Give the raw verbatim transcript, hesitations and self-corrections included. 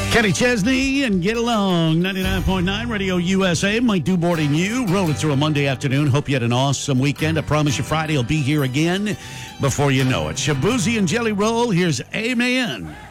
Kenny Chesney and Get Along, ninety-nine point nine Radio U S A. Mike Dubort and you, rolling through a Monday afternoon. Hope you had an awesome weekend. I promise you Friday will be here again before you know it. Shabuzi and Jelly Roll, here's Amen.